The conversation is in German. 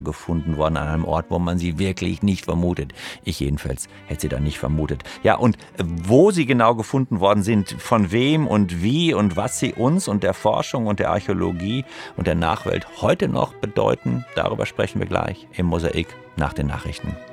gefunden worden an einem Ort, wo man sie wirklich nicht vermutet. Ich jedenfalls hätte sie da nicht vermutet. Ja, und wo sie genau gefunden worden sind, von wem und wie und was sie uns und der Forschung und der Archäologie und der Nachwelt heute noch bedeuten, darüber sprechen wir gleich im Mosaik nach den Nachrichten.